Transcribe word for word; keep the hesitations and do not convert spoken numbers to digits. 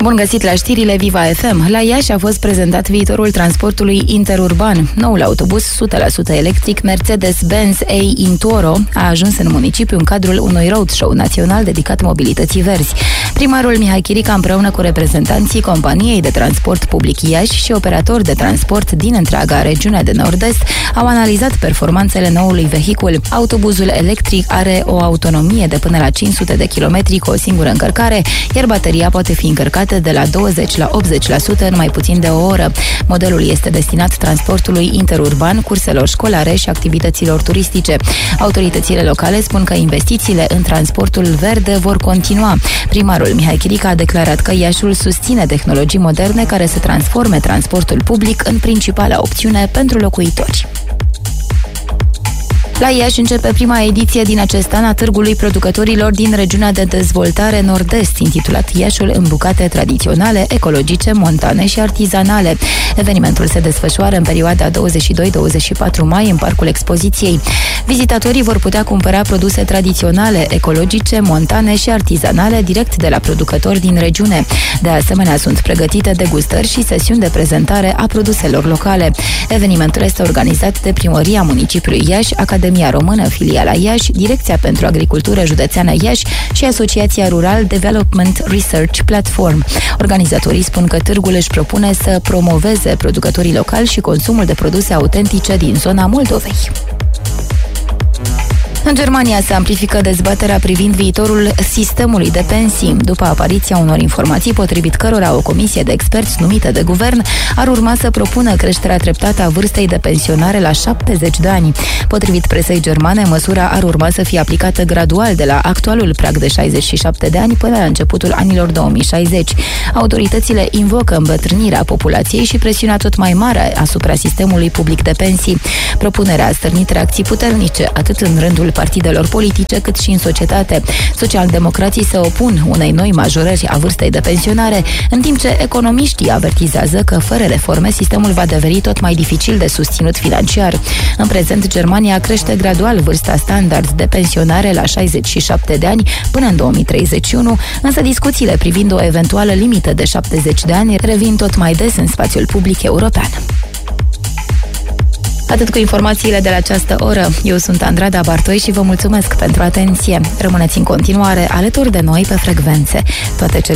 Bun găsit la știrile Viva F M. La Iași a fost prezentat viitorul transportului interurban. Noul autobuz o sută la sută electric Mercedes-Benz E-Intoro a ajuns în municipiu în cadrul unui roadshow național dedicat mobilității verzi. Primarul Mihai Chirica, împreună cu reprezentanții companiei de transport public Iași și operatori de transport din întreaga regiune de nord-est, au analizat performanțele noului vehicul. Autobuzul electric are o autonomie de până la cinci sute de kilometri cu o singură încărcare, iar bateria poate fi încărcată de la douăzeci la optzeci la sută în mai puțin de o oră. Modelul este destinat transportului interurban, curselor școlare și activităților turistice. Autoritățile locale spun că investițiile în transportul verde vor continua. Primarul Mihai Chirica a declarat că Iașiul susține tehnologii moderne care să transforme transportul public în principala opțiune pentru locuitori. La Iași începe prima ediție din acest an a Târgului Producătorilor din regiunea de dezvoltare nord-est, intitulat Iașiul în bucate tradiționale, ecologice, montane și artizanale. Evenimentul se desfășoară în perioada douăzeci și doi douăzeci și patru mai în Parcul Expoziției. Vizitatorii vor putea cumpăra produse tradiționale, ecologice, montane și artizanale direct de la producători din regiune. De asemenea, sunt pregătite degustări și sesiuni de prezentare a produselor locale. Evenimentul este organizat de Primăria Municipiului Iași, Academia Română, filiala Iași, Direcția pentru Agricultură Județeană Iași și Asociația Rural Development Research Platform. Organizatorii spun că târgul își propune să promoveze producătorii locali și consumul de produse autentice din zona Moldovei. În Germania se amplifică dezbaterea privind viitorul sistemului de pensii, după apariția unor informații potrivit cărora o comisie de experți numită de guvern ar urma să propună creșterea treptată a vârstei de pensionare la șaptezeci de ani. Potrivit presei germane, măsura ar urma să fie aplicată gradual de la actualul prag de șaizeci și șapte de ani până la începutul anilor două mii șaizeci. Autoritățile invocă îmbătrânirea populației și presiunea tot mai mare asupra sistemului public de pensii. Propunerea a stârnit reacții puternice, atât în rândul partidelor politice, cât și în societate. Socialdemocrații se opun unei noi majorări a vârstei de pensionare, în timp ce economiștii avertizează că fără reforme sistemul va deveni tot mai dificil de susținut financiar. În prezent, Germania crește gradual vârsta standard de pensionare la șaizeci și șapte de ani până în două mii treizeci și unu, însă discuțiile privind o eventuală limită de șaptezeci de ani revin tot mai des în spațiul public european. Atât cu informațiile de la această oră. Eu sunt Andrada Bartoi și vă mulțumesc pentru atenție. Rămâneți în continuare alături de noi pe frecvențe. Toate cele